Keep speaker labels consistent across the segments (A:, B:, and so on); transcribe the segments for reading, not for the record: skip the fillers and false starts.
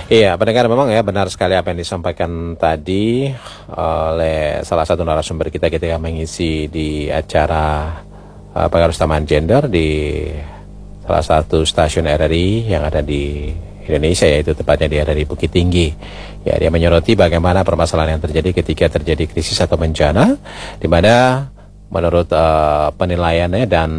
A: Iya, pendengar, memang ya benar sekali apa yang disampaikan tadi oleh salah satu narasumber kita ketika mengisi di acara Pengaruh Utamaan Gender di salah satu stasiun RRI yang ada di Indonesia, yaitu tepatnya di RRI Bukit Tinggi. Ya, dia menyoroti bagaimana permasalahan yang terjadi ketika terjadi krisis atau bencana, di mana menurut penilaiannya dan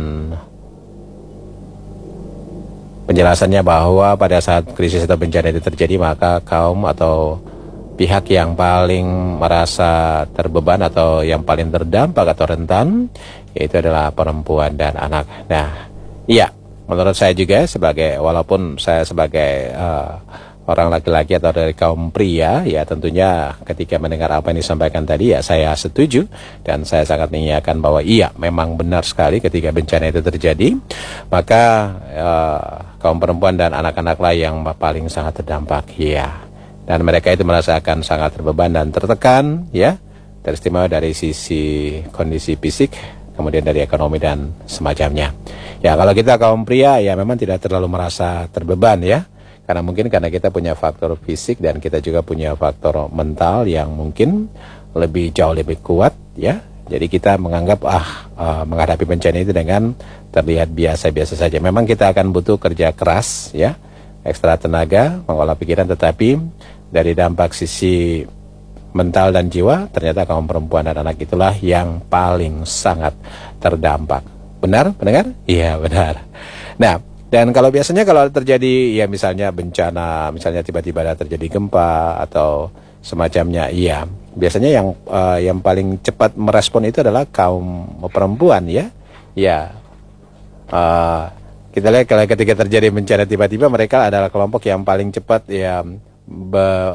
A: penjelasannya bahwa pada saat krisis atau bencana itu terjadi, maka kaum atau pihak yang paling merasa terbeban atau yang paling terdampak atau rentan yaitu adalah perempuan dan anak. Nah, iya, menurut saya juga walaupun saya sebagai orang laki-laki atau dari kaum pria, ya tentunya ketika mendengar apa yang disampaikan tadi, ya saya setuju dan saya sangat mengiyakan bahwa iya, memang benar sekali ketika bencana itu terjadi, maka kaum perempuan dan anak-anaklah yang paling sangat terdampak, ya. Dan mereka itu merasakan sangat terbeban dan tertekan, ya, teristimewa dari sisi kondisi fisik, kemudian dari ekonomi dan semacamnya. Ya, kalau kita kaum pria, ya memang tidak terlalu merasa terbeban, ya. Karena mungkin karena kita punya faktor fisik dan kita juga punya faktor mental yang mungkin jauh lebih kuat, ya. Jadi kita menganggap menghadapi bencana itu dengan terlihat biasa-biasa saja. Memang kita akan butuh kerja keras, ya, ekstra tenaga, mengolah pikiran, tetapi dari dampak sisi mental dan jiwa, ternyata kaum perempuan dan anak itulah yang paling sangat terdampak. Benar, pendengar? Iya, benar. Nah, dan kalau biasanya kalau terjadi ya misalnya bencana, misalnya tiba-tiba ada terjadi gempa atau semacamnya, iya, biasanya yang paling cepat merespon itu adalah kaum perempuan, ya. Ya, kita lihat kalau ketika terjadi bencana tiba-tiba, mereka adalah kelompok yang paling cepat ya